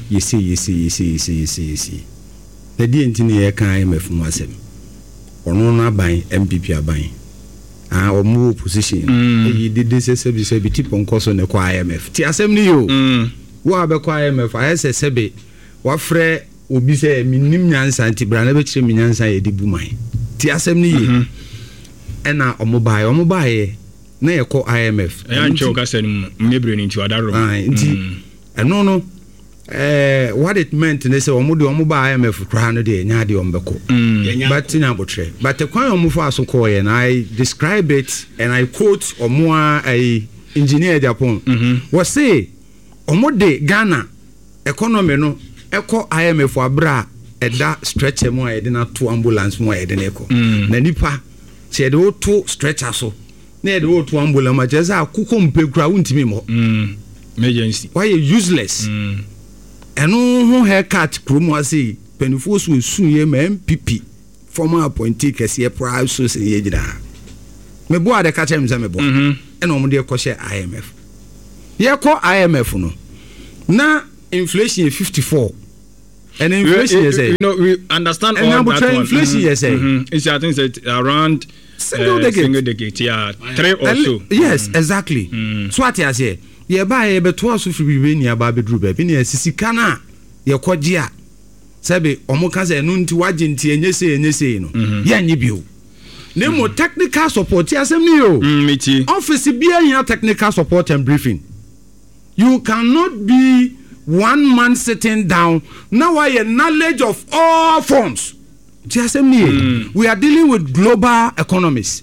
yesi the di nti ne ye kan IMF mu asem ono na ban MPP aban omu opposition e did say be tip on course on the IMF ti asem ni yo wo abekọ IMF ayese be wa frɛ obi sɛ minim nyansa nti bra na be kyerɛ minyansa ye di buman ti asem ni ye ɛna omobae na yɛkɔ IMF ɛya nkyɛ ka sɛ no mebre ni nti wadaro nti ɛno no what it meant they say omo de omo ba IMF kra no de nya de ombeko but nya botre but the kwan omo fa so call and I describe it and I quote omo a engineer Japan was say omo de Ghana economy no eko IMF abra eda stretcher mo e de na to ambulance mo e de na eko na nipa che de to stretcher so na de to ambulance ma je za akukọ mpekura untimi mo emergency why useless eno ho haircut kromo ase penifo so sunye ma MPP former appointee kese price so se ye gida me bo ade ka chem se me bo eno mo de ko she IMF ye ko IMF no na inflation 54 and inflation is we understand all that one. Inflation is it's I think that around single decade yeah 3 or so yes exactly so what you say ye ba ye beto aso firi bi ni aba bedru ba bi na sisika na ye koje a sebe omuka ze no nti waje nti enyese no ye nyi bio na mo technical support asem ni o meti office bia here technical support and briefing you cannot be one man sitting down now why knowledge of all forms asem ni we are dealing with global economies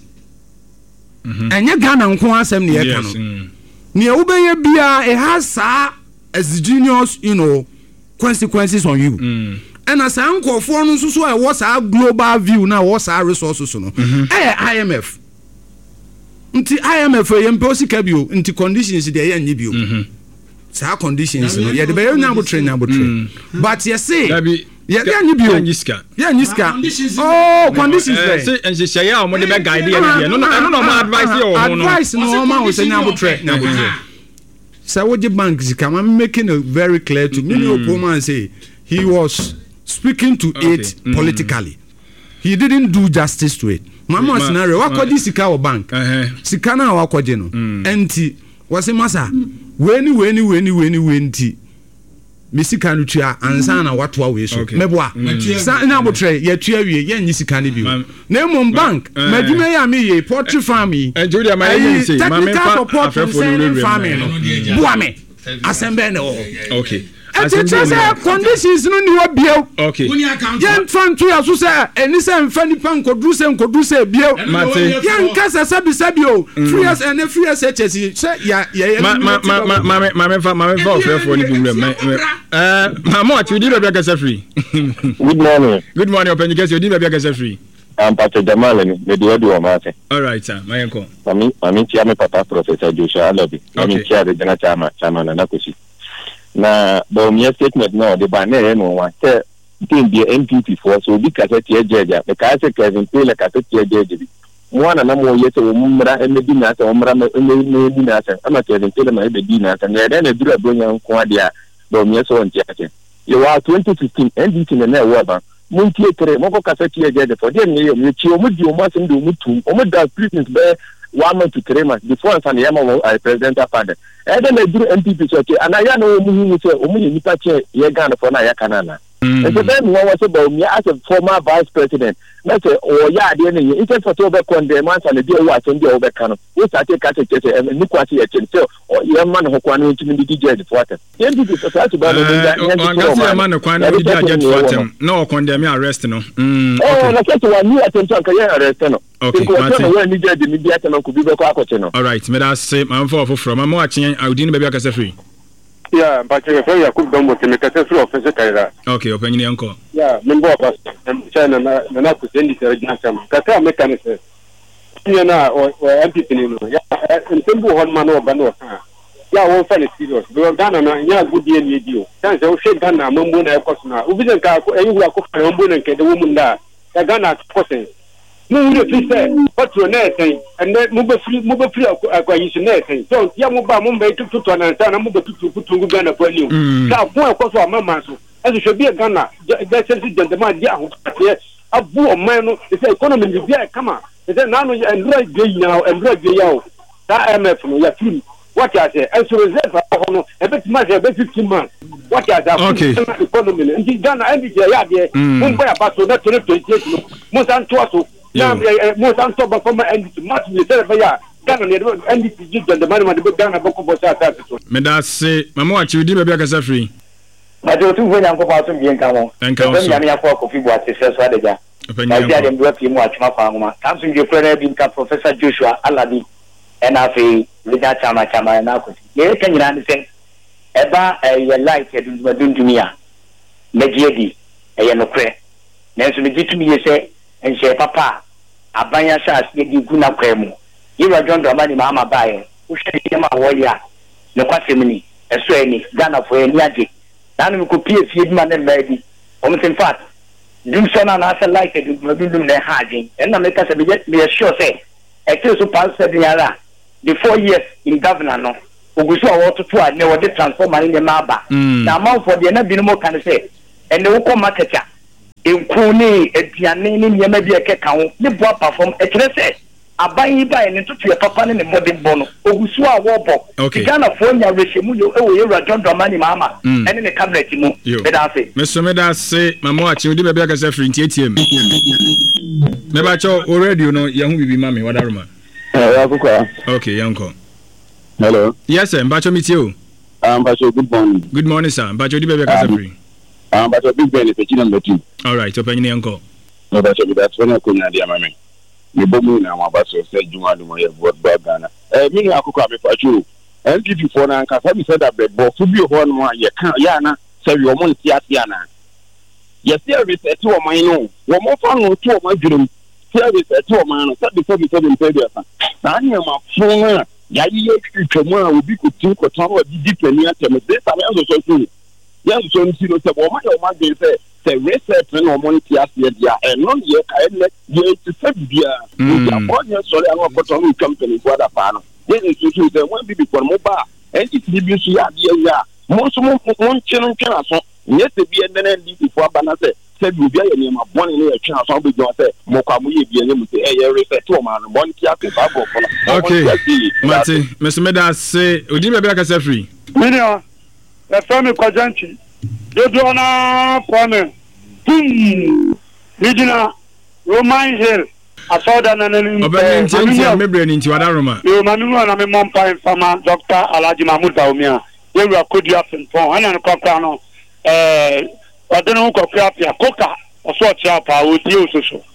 enye Ghana nko asem ni ye kanu Ni ubeye bia it has as genius, consequences on you. And as uncle for no so I was our global view now was our resources no. IMF. Until IMF yemposi kabio into conditions they are nibio. Sa conditions no. Yeah, the be na train. But you say yeah, nibio. Yeah, niska. Oh, conditions there. Say and she say ya mo de be guide here. No my advice you. Advice no man was na train. So what the banks come I'm making it very clear to me Opoman say he was speaking to it politically. He didn't do justice to it. Mama scenario wakodi sika o bank. Sika na wakodi no. Enti wase masa weni misika no tua ansa na watoa we so meboa sa na botre ye tua wie ye nyi sika ne bio na mum bank madwuma ya me ye poultry farming Julia my say mama support farming no boa me asembe ne okay conditions no ni bio okay yen fan to aso say eni say mfa ni pan kodru say bio yen kasa sabi o 3 years and 3 years HS say ya mama for ni problem mama what you did be get free good morning open you get you did be get free I'm Pastor Jamal me do o mate all right sir my uncle mami tia me papa Professor Joshua Alobi mami tia de na chama na kosi na the mere statement no the banner no one say team the MPP for so bi ka tie jeja be ka say Kevin Taylor ka tie jeja bi mo na mo yete o mumra e mebi na say o mra me na say ama Kevin Taylor ma e be na say na na dura bronya nko ade a the mere so ntia ake you are 2015 NDC na wa ba mo tie kere mo ko ka tie jeja for dem ne yo chi o mo di o ma sem do mo tum o mo da president be 1 month to 3 months before and yama president apande then they do MPP so okay and I know mu say o mu ni nipa che ye Ghana for na ya kanana and so then what was about me as a former vice president na say o ya ade na ye it's for to be condemn and dey o attend dey o be kan we start take ni kwasi e chen so ye man ho kwa no ntimi di DJ for that MPP so that ba no ya man kwa no di DJ for that no condemn arrest no oh na say to ni attention ka ye arrest no okay all right me that say my for from my watching Audin baby akase free yeah but you very Yakub Dombo me kase free office kaira okay open ni anko yeah member of china na ku send the register kaka mechanism you na o MPP ni no yeah ntembu hon man o ba no yeah won fa serious do Ghana na nya good dey ni dio tan se o she Ghana mambo na ekoso na ubizen ka eyi wa ko fa mambo na nke de wo munda ya Ghana kosen no we dey say what you na say and mo be free akwayisu na say so ya mo ba mo be tutu na nsa na mo be tutu kutungu Ghana kwa ni ka fun ekoso amama so as should be Ghana the sense gentleman dia ho abu o man no say economy bi bia kama say na no endra gbe now endra gbe ya o that MF no ya film what you say as reserve no e bet ma say be 15 man what you say okay economy in Ghana and the ya there mo ba ya ba so na 2028 no mo san to aso na mo san to ba from and match the say ya Ghana ne NDC the man ma de Ghana ba ko bo sa so me that say mama wa chi di be bia kasa free But you two when uncle Pass and come on. Yamia for coffee was successful at the jar. I didn't do a few more Chama. Comes in your friend, Professor Joshua Alabi, and I say, Lida Chama and Naku. Yes, can you understand? Eba a light at Madundia, Mediadi, a Yanokre. Nancy to me, you say, and say, Papa, Abaya Sas, you guna cremo. You are John Dramani Mama Baye, who should be my warrior, no quasimini, a sway, Ghana for a yaji. Then we could be a few man and lady. Almost in fact, do son and answer like it would be doing their hiding, and I make us be sure say, a case of past the 4 years in governor, no, who saw water to I never did transform in the Maba. Now, amount for the Nabino can say, and the Oko market. In Kuni, a pianini, you may be a cacao, the boy perform a tresse. I buy and into your papa in the modern bono, who saw a warp. Okay, California, Rishimu, John Dramani Mama, and in the cabinet, Mr. Medas say, Mamma, you did a bag as a free ATM. Never already, you know, young will be mammy, what are you? Okay, uncle. Hello. Yes, sir, Bacho meet you. Bacho, good morning. Good morning, sir. Bacho, did a bag as a free. But a big benefit in the team. All right, open your uncle. No, that's when I couldn't have the mammy. You both know my boss said you want to have what Bagana. Many are cooking for you. And if you for an answer, have you said that the boss will be one more, you can't, Yana, say your money, Tiana. Yes, there is a 2 of my own. One more fun or 2 of my dream. There is a 2 of my own. Said before we said in Pedia. I am a phone. Yayi, tomorrow will be good to talk about the deep and yet, this I also say. Yes, so you know, what they say. The research and money and non yet to set the sorry, I want to company for the panel. Then it's the one before mobile and it's the most one channel can yes, the be and then before Banase said you be a name of 1 in a chance. I'll be going to say Mokamu be a name to a research woman, 1 cap. Okay, Martin, Mr. Medas say, would you be like a free? Minia, the family Kwajanchi. Dodona Kwame. Regional Roman Hill. I saw that maybe into Adaroma. You Manu and I'm a Mompa farmer, Dr. Alaji Mahmoud Baumia. They were good up in phone and a cocano. I don't know, Coca, or so chapa with you.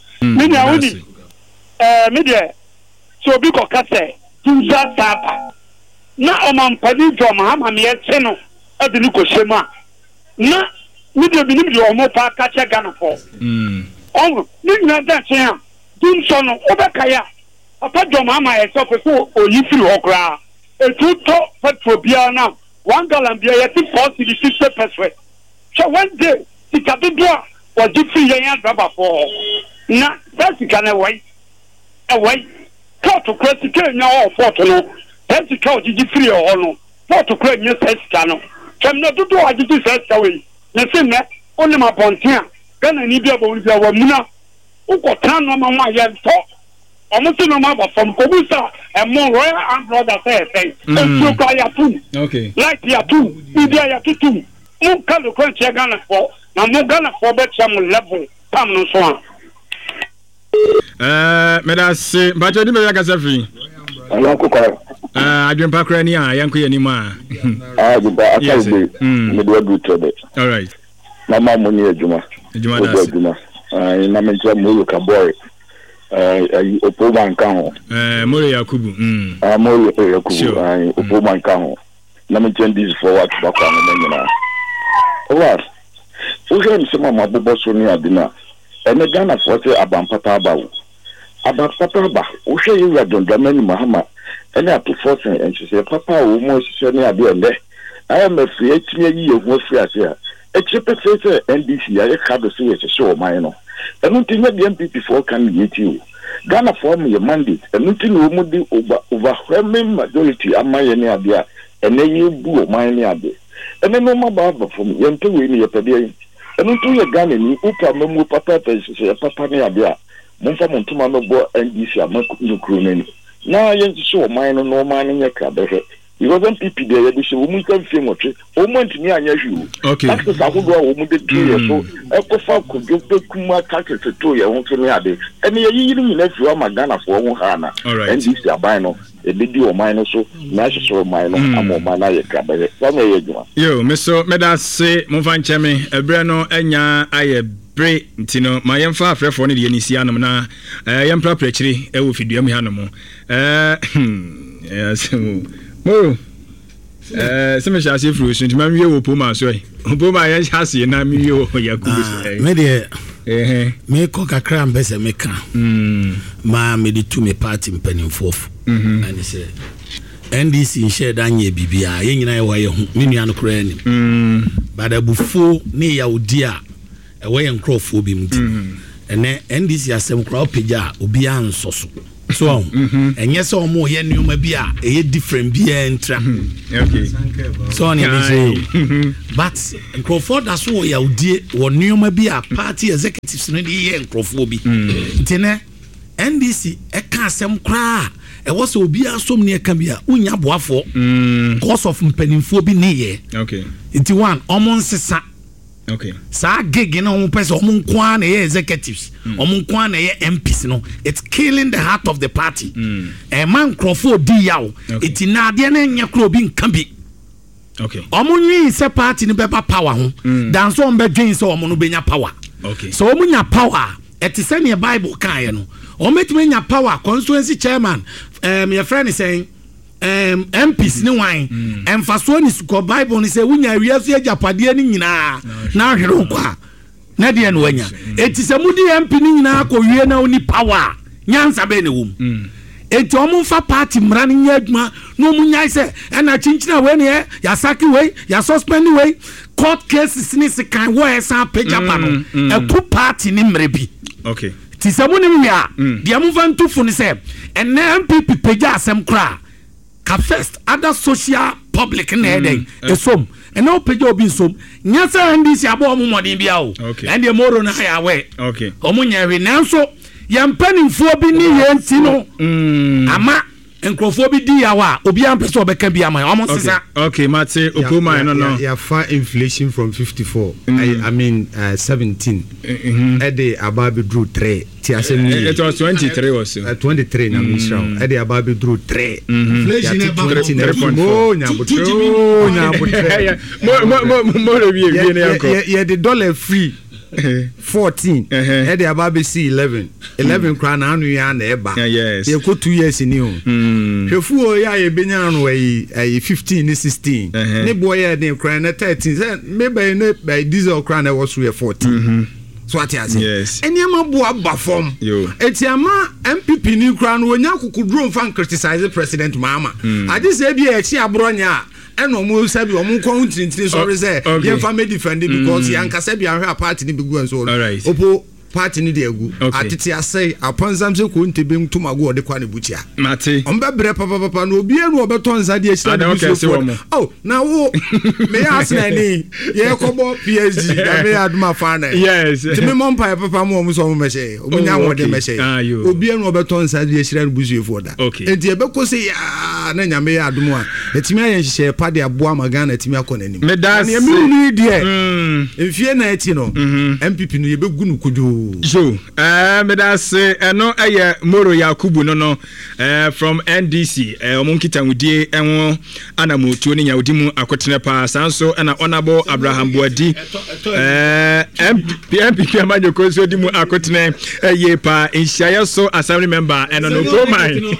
Media. So because Casse, Tunza Tapa. Now, Mam Padito, Mahama, yet Seno, at the Luco Shema. Na we do believe you more pa catch a gun for. Oh, you that saying, Dum son of Obakaya. A pet your mamma is up before or you feel okra. A 2 top pet for beer now. 1 gallon beer, 40-50%. So one day, the Capidua was different young rubber for. Now, that's the kind of way. Away. Call to critical now or photo. That's the couch is free or no. For to create your sex channel. Come not to do I did say away. The same that only my pontia. Gonna need a bone for Muna. Who got time on my young talk? Almost no matter from Kobusa and more royal and brother say, and so call your two. Okay. Like your two, India two. No kind of crunch you're gonna for. Now, no gonna for bet some level. Come no swan. Medas, but I didn't make a free. I didn't pack any uncle anymore. All right. Mama Munia Juma. Juma. I mentioned Muluka boy. Opoman Kamo. Mori Yakubu. Mori Yakubu. Opoman Kamo. Namention this for what back on the what? Who can some of my bubbles on your dinner? And the Ghana for say Abampata about Papa, who say you are John Dramani Mahama. And I put forth and she said, Papa, almost shiny idea there. I am a free 18 year of most free here. A cheaper facer NDC, I have to see a show of mine. I don't think that the MP4 can get you. Ghana form your mandate, and nothing will do overwhelming majority of my any idea, and then you do my idea. And then no more from young to win your pedigree. And until you're Ghana, you Memu Papa, Papa idea. Monfa Montumano Bo NDC, I'm not crooning. Now I am to show mine no man in your club. You wasn't people there, they should woman come film or trip. Woman to me, I you. Okay. That's the Sahu woman did 2 years so. Echo could give the Kuma catches to 2 years old to me. And you're even if you are Magana for one Hana. All right. And this is a bino. ebidi o man no so na hyeso man no amo man na ye krabe so na ye djuma yo me so me da se mo fa ncheme ebre no anya aye bre ntino ma yemfa afrefo ne de nisi anom na yempra prechiri e wo fiduam hanom yes mo se me shase fru so ntima mi wo poma so poma ya shase na mi yo yakubu me de me ko kakra mbese me ka ma me de tu me party mpanimfo and say NDC share danye bibia ye nyina ye wa ye hu me nua no kra ni bada bufo ne ya odia e we nkrofo bi mti ene NDC asem kra opija obi ansoso so enye se omo ye nneoma bi a eye different bi entra okay so on say but nkrofo da so ya odie wo nneoma bi a party executives no dey ye nkrofo bi ntene NDC e ka asem kra e wo so obi asom ne ka bi a unya boafo cause of mpanimfo bi ne ye okay nti one omon sesa okay sa gig na omon pese omon kwa na ye executives omon kwa na ye MPs no it's killing the heart of the party e man crofo di yawo iti na ade na nya kro bi nka bi okay omon wi se party ni beba power ho dan so ombe dwen se omon no benya power okay so omon nya power eti se ne Bible kan ye no ometime nya power constituency chairman your friend is saying MPs ni wan emfaso ni suko Bible ni say wunya wiase agapade ni nyina na hwere kwa na de no wanya eti se mudi MP ni nyina ko wie na oni power nyansa be ne wom eti omo fa party mra ni nya aduma no munya se na chinchina we ne ya saki we ya suspend we court cases ni se kan wo esa page pa no e ku party ni mre bi okay ti se mu ni wia de amu van tufu ni se en MPP page asem kra ka first other social public na dey esom and no page obi som nyasa NDC abo omo modin bia o and the moro na ya we okay omo nyawe nanso yampanimfo bi ni yenti no ama enkrofo bi di yawa obi ampeso obeka bi ama omo sisa okay mate okoma no ya fa inflation from 54 I mean 17 ede ababe drew 3 ti asem ni it was 23 was 23 na misra ede ababe drew 3 inflation e ba 3 mo rewie ne yanko ye the dollar free 14 ede ababe see 11 kra na anu ya na eba ye ko 2 years ni o hwefu o ya ye benya no yi 15 ni 16 ne boy ye ne kra na 13 maybe ne by diesel kra na was 14 so ati ase eni ama bo aba form eti ama MPP ni kra no onya kukudro fan criticize president Mahama ade se bi e chi abronya eno mo sabi o mo kon tintini so say ye fa me defend because yanka sabi ahwe party ni bigu so opo party ni de egu atete asai apansam se ko ntebe ntumago ode kwa ne buchia mate ombe bre papa no obi enu obeton zade achira ne buchia oh na wo me asna ni ye kobo PSG da me aduma fan yes timi mompa papa mo so mo meche omunya wode meche obi enu obeton zade achira ne buchia foda enti ebe ko se ya na nyame ya adumu a etimi ayen hye pade aboa magana etimi akona nim me da na me ni de enfie na eti no MPP no ye begu no kudu so me da se eno eye Moro Yakubu no from NDC omonkita ngudie enwo anamotuo ne nyawdimu akotene pa sanso na honorable Abraham Boadi MPP amanyoko so dimu akotene ye pa nhia so assembly member eno no go mine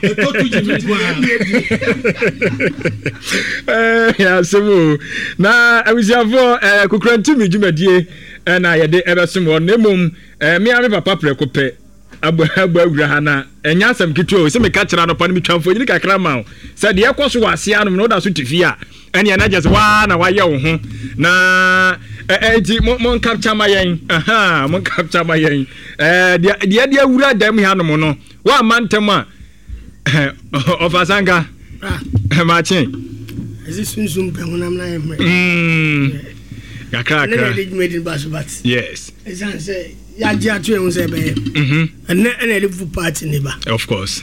ya semu na awisiafo kukrantumi djumadie na yede ebesom nemum me ame papa prekope abagura hana enya asem kitwo se me ka kira no pa no mitwamfo nyini kakra ma se de ekoso wase anu no da so tifi a ene na just wa na wa ye wo ho na enti mon capture mayen mon capture mayen de awura dam hanom no wa mantem a ofasanga machin sunsun pe honam na yemre kakra yes ya jia tu ehun se be ene the party ni ba of course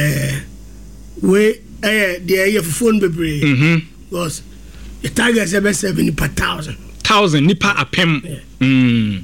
we the phone bebre because the target is 70 per 1,000 nipa apem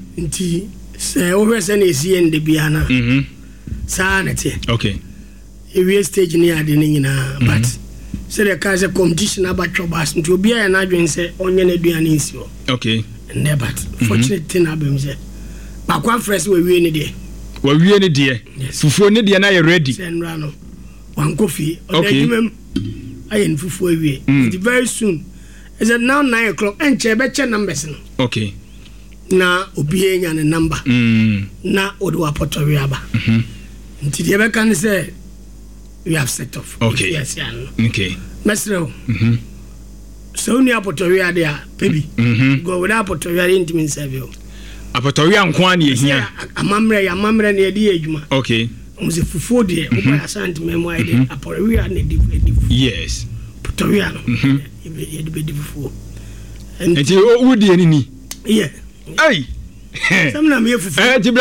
nti se o hwese na esi ende bia na sa na te okay ewie stage ni ade ni nyina but say the case competition about chobas nti obi a na adwen say onye na aduane nsi ho okay and but fortunate thing abem say ba kwa fresh we wie ni de fufuo ni de na you ready senra no wan coffee odagimem ayen fufuo wie it very soon is it now 9 o'clock and che be che numbers no okay na obi enya ne number na odo apotori aba nti de be kan say we have set off okay yes okay mesro so ni apotori ade a baby go without apotori into me serve apotori anko an ye hia amamre na ye di adwuma okay umse fufuo de oba asante memo ide apotori ade di yes apotori ano ye di fufuo enti o wudi ni yeah ai samna me fufuo